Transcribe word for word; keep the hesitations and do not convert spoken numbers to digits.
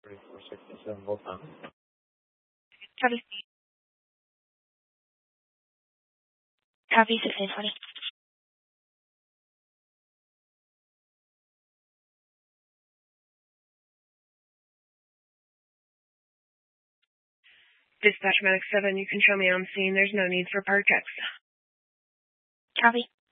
thirty-four sixty-seven, hold on. Copy. Copy, sixteen twenty. Dispatch Medic seven, you can show me on scene. There's no need for park checks. Copy.